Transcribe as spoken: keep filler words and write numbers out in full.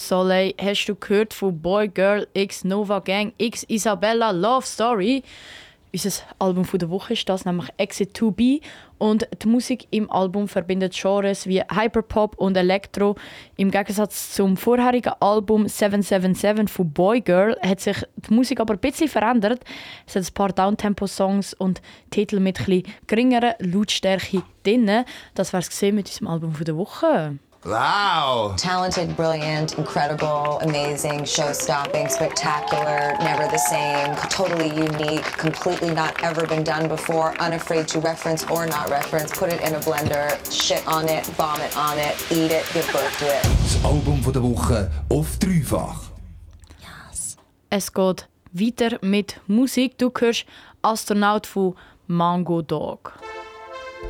Soleil hast du gehört von Boy Girl X Nova Gang X Isabella Love Story. Unser Album der Woche ist das, nämlich Exit two B. Und die Musik im Album verbindet Genres wie Hyperpop und Elektro. Im Gegensatz zum vorherigen Album seven seven seven von Boy Girl hat sich die Musik aber ein bisschen verändert. Es hat ein paar Downtempo-Songs und Titel mit ein bisschen geringerer Lautstärke drin. Das wär's gesehen mit unserem Album der Woche. Wow! Talented, brilliant, incredible, amazing, show-stopping, spectacular, never the same, totally unique, completely not ever been done before, unafraid to reference or not reference, put it in a blender, shit on it, vomit on it, eat it, give birth to it. Das Album der Woche auf dreifach. Yes. Es geht weiter mit Musik. Du hörst Astronaut von Mango Dog.